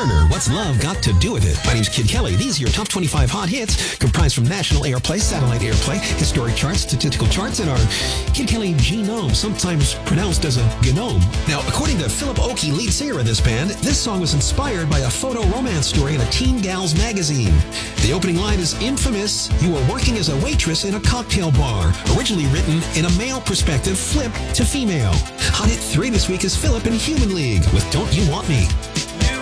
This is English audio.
Turner, What's Love Got to Do With It? My name's Kid Kelly. These are your top 25 hot hits, comprised from national airplay, satellite airplay, historic charts, statistical charts, and our Kid Kelly genome, sometimes pronounced as a genome. Now, according to Philip Oakey, lead singer of this band, this song was inspired by a photo romance story in a teen gal's magazine. The opening line is infamous. You were working as a waitress in a cocktail bar, originally written in a male perspective, flip to female. Hot hit 3 this week is Philip in Human League with Don't You Want Me?